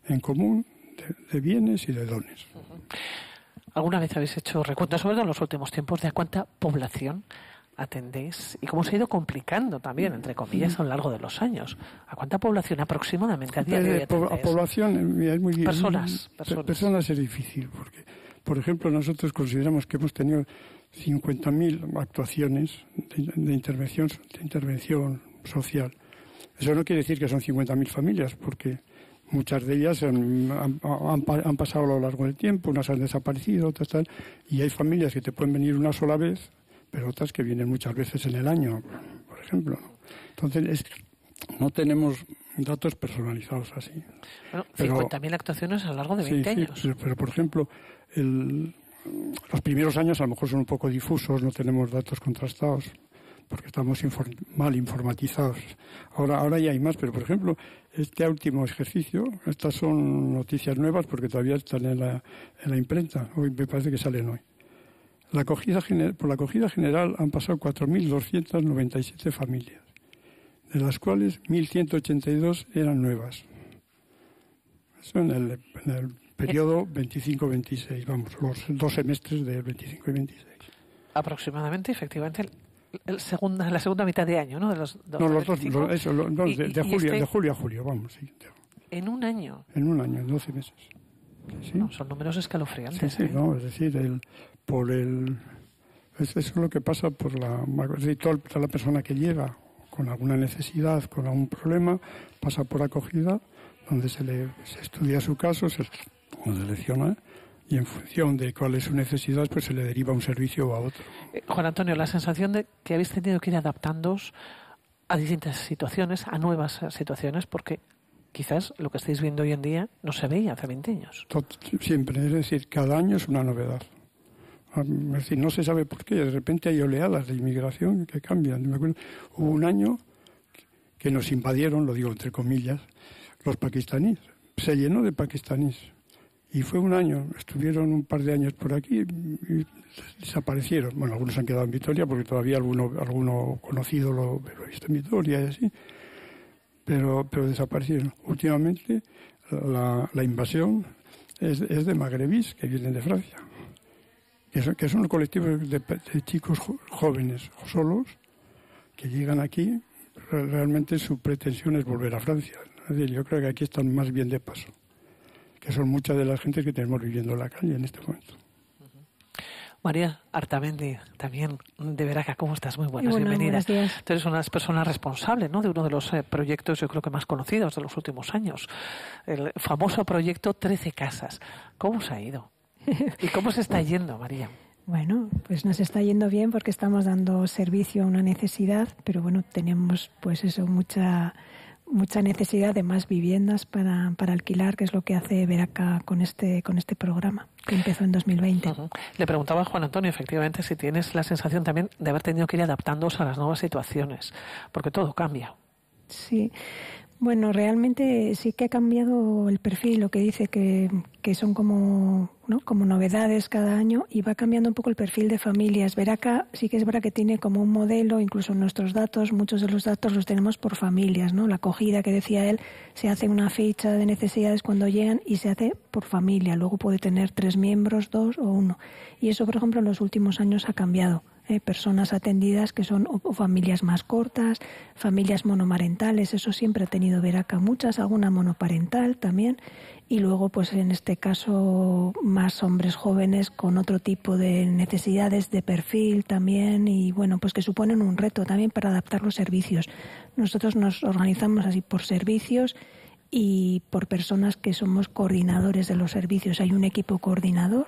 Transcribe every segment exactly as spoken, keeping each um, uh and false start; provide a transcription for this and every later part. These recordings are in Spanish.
en común de, de bienes y de dones. Uh-huh. ¿Alguna vez habéis hecho recuentos, sobre todo en los últimos tiempos, de a cuánta población atendéis y cómo se ha ido complicando también, entre comillas, a lo largo de los años? ¿A cuánta población aproximadamente a día de hoy atendéis? A población es muy personas, personas. Personas es difícil, porque, por ejemplo, nosotros consideramos que hemos tenido cincuenta mil actuaciones de, de, intervención, de intervención social. Eso no quiere decir que son cincuenta mil familias, porque muchas de ellas han, han, han, han pasado a lo largo del tiempo, unas han desaparecido, otras tal, y hay familias que te pueden venir una sola vez, pero otras que vienen muchas veces en el año, por ejemplo. Entonces, es, no tenemos datos personalizados así. Bueno, cincuenta mil actuaciones a lo largo de veinte sí, años. Sí, pero, pero, por ejemplo, el, los primeros años a lo mejor son un poco difusos, no tenemos datos contrastados, porque estamos inform, mal informatizados. Ahora, ahora ya hay más, pero, por ejemplo, este último ejercicio, estas son noticias nuevas porque todavía están en la, en la imprenta. Hoy me parece que salen hoy. La acogida, por la acogida general han pasado cuatro mil doscientas noventa y siete familias, de las cuales mil ciento ochenta y dos eran nuevas. Eso en el, en el periodo veinticinco veintiséis, vamos, los dos semestres de veinticinco y veintiséis. Aproximadamente, efectivamente, el, el segunda, la segunda mitad de año, ¿no? De los, no, los dos, los, eso, los, no, y, de, de, julio, este, de julio a julio, vamos, sí. ¿En un año? En un año, en doce meses. Sí. No, son números escalofriantes. Sí, sí, ¿eh? no, es decir, el, por el, eso es lo que pasa por la, es decir, toda, toda la persona que llega con alguna necesidad, con algún problema, pasa por acogida, donde se le se estudia su caso, se selecciona y en función de cuál es su necesidad, pues se le deriva un servicio a otro. Eh, Juan Antonio, la sensación de que habéis tenido que ir adaptándoos a distintas situaciones, a nuevas situaciones, porque quizás lo que estáis viendo hoy en día no se veía hace veinte años. Siempre, es decir, cada año es una novedad. Es decir, no se sabe por qué. De repente hay oleadas de inmigración que cambian. Me acuerdo, hubo un año que nos invadieron, lo digo entre comillas, los pakistaníes. Se llenó de pakistaníes. Y fue un año, estuvieron un par de años por aquí y desaparecieron. Bueno, algunos han quedado en Vitoria porque todavía alguno, alguno conocido lo, lo he visto en Vitoria y así. Pero, pero desaparecieron. Últimamente la, la invasión es, es de magrebís que vienen de Francia, que son, que son colectivos de, de chicos jóvenes o solos que llegan aquí. Realmente su pretensión es volver a Francia. Es decir, yo creo que aquí están más bien de paso, que son muchas de las gentes que tenemos viviendo en la calle en este momento. María Artamendi, también de Veraca, ¿cómo estás? Muy buenas, bueno, bienvenida. Tú eres una de las personas responsables, ¿no?, de uno de los eh, proyectos, yo creo que más conocidos de los últimos años, el famoso proyecto trece Casas. ¿Cómo se ha ido? ¿Y cómo se está yendo, María? Bueno, pues nos está yendo bien porque estamos dando servicio a una necesidad, pero bueno, tenemos pues eso, mucha mucha necesidad de más viviendas para, para alquilar, que es lo que hace Veraca con este con este programa, que empezó en dos mil veinte. Uh-huh. Le preguntaba a Juan Antonio, efectivamente, si tienes la sensación también de haber tenido que ir adaptándose a las nuevas situaciones, porque todo cambia. Sí. Bueno, realmente sí que ha cambiado el perfil, lo que dice que, que son como, ¿no?, como novedades cada año, y va cambiando un poco el perfil de familias. Veraca sí que es verdad que tiene como un modelo, incluso nuestros datos, muchos de los datos los tenemos por familias, ¿no? La acogida que decía él, se hace una ficha de necesidades cuando llegan y se hace por familia. Luego puede tener tres miembros, dos o uno. Y eso, por ejemplo, en los últimos años ha cambiado. Eh, personas atendidas que son o, o familias más cortas, familias monomarentales, eso siempre ha tenido Veraca muchas, alguna monoparental también, y luego pues en este caso más hombres jóvenes con otro tipo de necesidades de perfil también, y bueno, pues que suponen un reto también para adaptar los servicios. Nosotros nos organizamos así por servicios y por personas que somos coordinadores de los servicios. Hay un equipo coordinador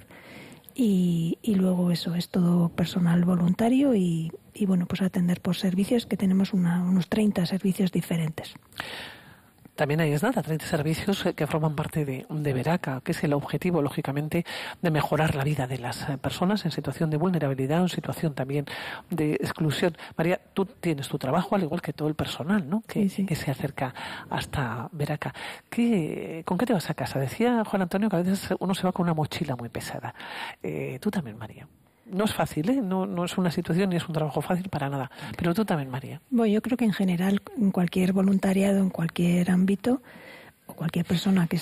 Y, y luego eso es todo personal voluntario y, y bueno, pues atender por servicios, que tenemos una, unos treinta servicios diferentes. También hay, es nada, treinta servicios que forman parte de, de Veraca, que es el objetivo, lógicamente, de mejorar la vida de las personas en situación de vulnerabilidad o en situación también de exclusión. María, tú tienes tu trabajo, al igual que todo el personal, ¿no?, que, sí, sí. que se acerca hasta Veraca. ¿Qué, ¿Con qué te vas a casa? Decía Juan Antonio que a veces uno se va con una mochila muy pesada. Eh, tú también, María. No es fácil, ¿eh? No, no es una situación ni es un trabajo fácil para nada. Pero tú también, María. Bueno, yo creo que en general, en cualquier voluntariado, en cualquier ámbito, o cualquier persona que